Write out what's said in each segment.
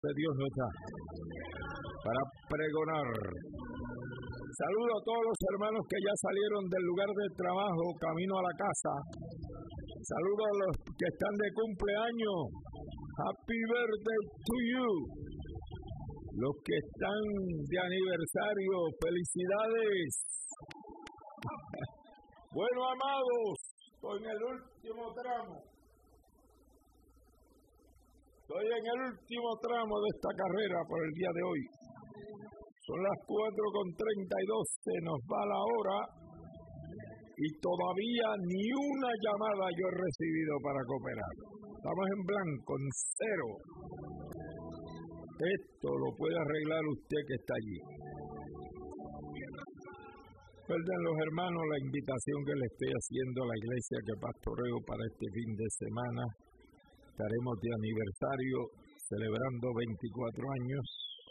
de Dios nos da para pregonar. Saludo a todos los hermanos que ya salieron del lugar de trabajo, camino a la casa. Saludo a los que están de cumpleaños. Happy birthday to you. Los que están de aniversario, felicidades. Bueno, amados, estoy en el último tramo. Estoy en el último tramo de esta carrera por el día de hoy. Son las 4:32, se nos va la hora y todavía ni una llamada yo he recibido para cooperar. Estamos en blanco, en cero. Esto lo puede arreglar usted que está allí. Recuerden los hermanos la invitación que le estoy haciendo a la iglesia que pastoreo para este fin de semana. Estaremos de aniversario celebrando 24 años.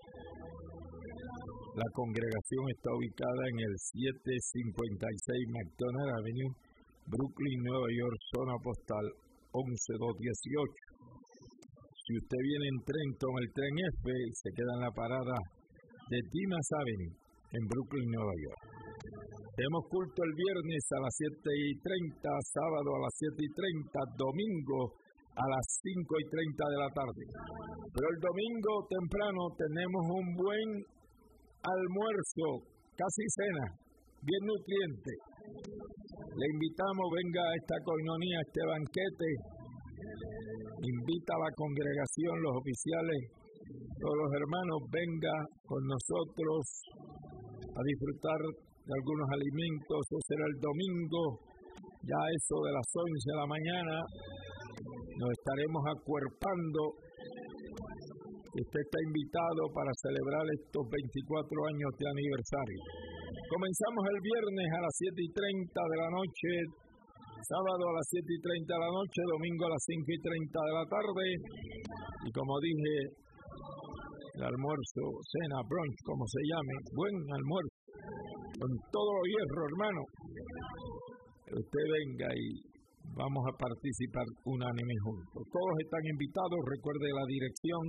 La congregación está ubicada en el 756 McDonald Avenue, Brooklyn, Nueva York, zona postal 11218. Si usted viene en tren, toma el tren F y se queda en la parada de Dimas Avenue, en Brooklyn, Nueva York. Tenemos culto el viernes a las 7:30, sábado a las 7:30, domingo a las 5:30 de la tarde. Pero el domingo temprano tenemos un buen almuerzo, casi cena, bien nutriente. Le invitamos, venga a esta coinonía, a este banquete. Invita a la congregación, los oficiales, todos los hermanos, venga con nosotros a disfrutar de algunos alimentos. Eso será el domingo, ya eso de las 11 de la mañana. Nos estaremos acuerpando. Usted está invitado para celebrar estos 24 años de aniversario. Comenzamos el viernes a las 7:30 de la noche, sábado a las 7:30 de la noche, domingo a las 5:30 de la tarde. Y como dije, el almuerzo, cena, brunch, como se llame, buen almuerzo, con todo hierro, hermano. Usted venga y vamos a participar unánime juntos. Todos están invitados, recuerde la dirección,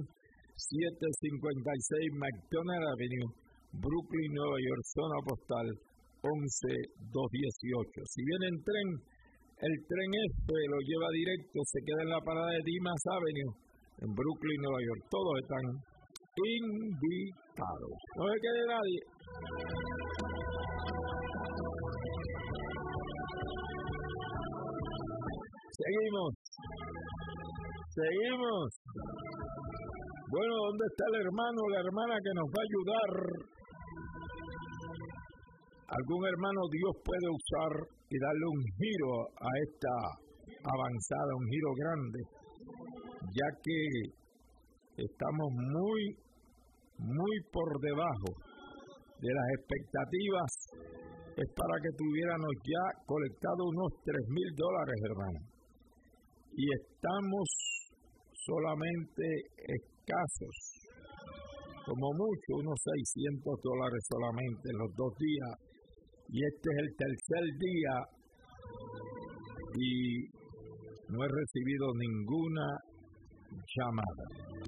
756 McDonald Avenue, Brooklyn, Nueva York, zona postal 11218. Si viene en tren, el tren F lo lleva directo, se queda en la parada de Dimas Avenue, en Brooklyn, Nueva York. Todos están invitados. No se quede nadie. Seguimos. Bueno, ¿dónde está el hermano o la hermana que nos va a ayudar? Algún hermano Dios puede usar y darle un giro a esta avanzada, un giro grande, ya que estamos muy por debajo de las expectativas. Es para que tuviéramos ya colectado unos $3,000, hermano. Y estamos solamente escasos, como mucho, unos $600 solamente en los 2 días. Y este es el tercer día y no he recibido ninguna llamada.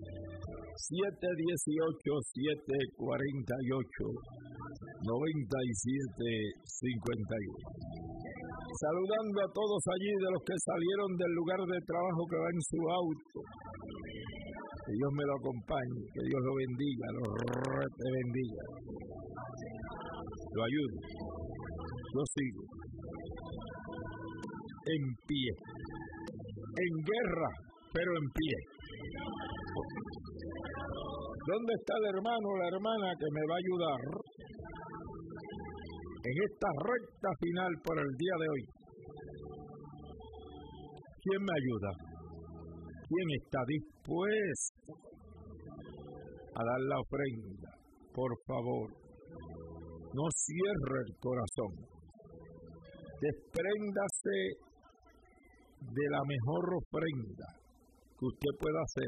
718-748-9751. Saludando a todos allí de los que salieron del lugar de trabajo que va en su auto. Que Dios me lo acompañe, que Dios lo bendiga, lo bendiga. Lo ayude. Yo sigo. En pie. En guerra, pero en pie. ¿Dónde está el hermano o la hermana que me va a ayudar en esta recta final por el día de hoy? ¿Quién me ayuda? ¿Quién está dispuesto a dar la ofrenda? Por favor, no cierre el corazón. Despréndase de la mejor ofrenda que usted pueda hacer.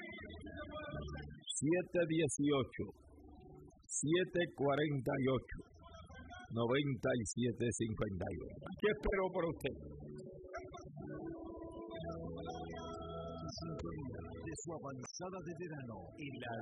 718-748-9751. ¿Qué espero por usted? su avanzada de verano y la